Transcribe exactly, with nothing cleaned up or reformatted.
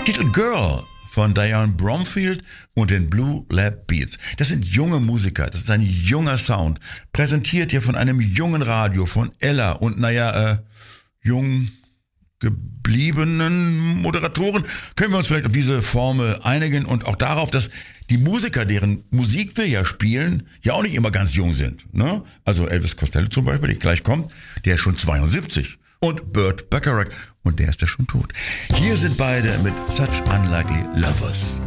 Titel Girl von Diane Bromfield und den Blue Lab Beats. Das sind junge Musiker, das ist ein junger Sound. Präsentiert hier von einem jungen Radio, von Ella und naja, äh, jung gebliebenen Moderatoren. Können wir uns vielleicht auf diese Formel einigen und auch darauf, dass die Musiker, deren Musik wir ja spielen, ja auch nicht immer ganz jung sind. Ne? Also Elvis Costello zum Beispiel, der gleich kommt, der ist schon zweiundsiebzig. Und Burt Bacharach, und der ist ja schon tot. Hier sind beide mit Such Unlikely Lovers.